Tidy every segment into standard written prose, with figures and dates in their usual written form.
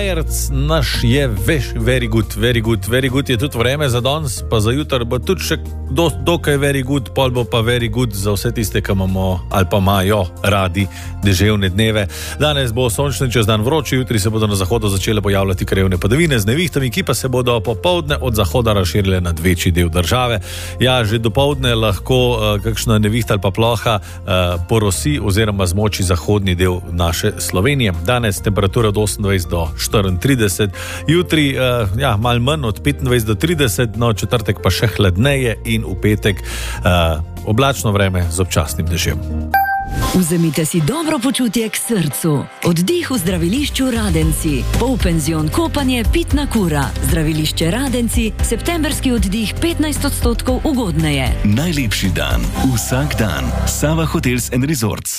Naš je very good je tudi vreme za danes, pa za jutro bo tudi še dokaj very good, pol bo pa very good za vse tiste, ki imamo ali pa imajo radi deževne dneve. Danes bo sončni, čez dan vroči, jutri se bodo na zahodu začele pojavljati krajevne padavine z nevihtami, ki pa se bodo popoldne od zahoda razširile nad večji del države. Ja, že dopoldne lahko kakšna nevihta ali pa ploha porosi oziroma zmoči zahodni del naše Slovenije. Danes temperatura od 28 do 34, jutri malo manj od 25 do 30, no četrtek pa še hladneje in v petek oblačno vreme z občasnim dežjem. Vzemite si dobro počutje k srcu. Oddih v zdravilišču Radenci. Polpenzion kopanje, pitna kura. Zdravilišče Radenci, septemberski oddih 15% ugodneje. Najlepši dan, vsak dan. Sava Hotels & Resorts.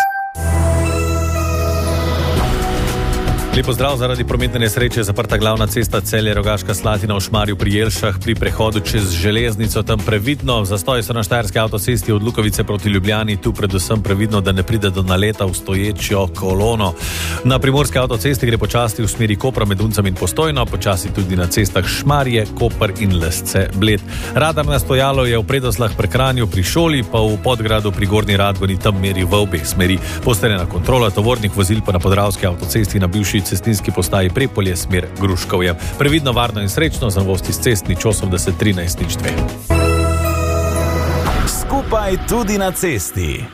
Lepo zdrav, zaradi prometne nesreče zaprta glavna cesta Celje-Rogaška Slatina v Šmarju pri Jelšah pri prehodu čez železnico, tam previdno. Zastoji so na štajerski avtocesti od Lukovice proti Ljubljani, tu predvsem previdno, da ne pride do naleta v stoječo kolono. Na primorski avtocesti gre počasi v smeri Kopra med Uncem in Postojno, počasi tudi na cestah Šmarje, Koper in Lesce Bled. Radarno stojalo je v Predoslah pri Kranju pri šoli, pa v Podgradu pri Gornji Radgoni, tam meri v obeh smeri. Postavljena kontrola tovornih vozil pa na Podravski avtocesti na bivši cestninski postaji Prepolje, smer Gruškovje. Previdno, varno in srečno, za novosti s cest 80 13 02. Skupaj tudi na cesti.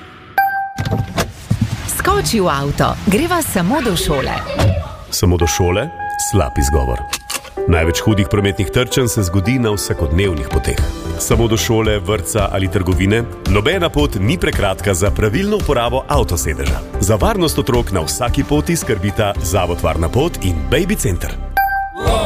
Skoči v avto, greva samo do šole. Samo do šole? Slab izgovor. Največ hudih prometnih trčenj se zgodi na vsakodnevnih poteh. Samo do šole, vrtca ali trgovine? Nobena pot ni prekratka za pravilno uporabo avtosedeža. Za varnost otrok na vsaki poti skrbita Zavod Varna pot in Baby Center.